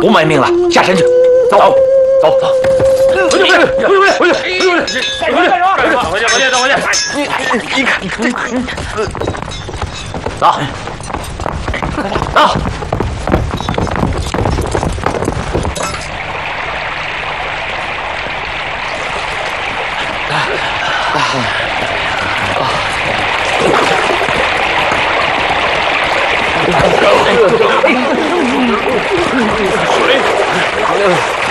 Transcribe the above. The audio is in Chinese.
不卖命了，下山去。走，走，走。回去，回去，回去，回去，回去，回去，等回去。你看，走，走。 水。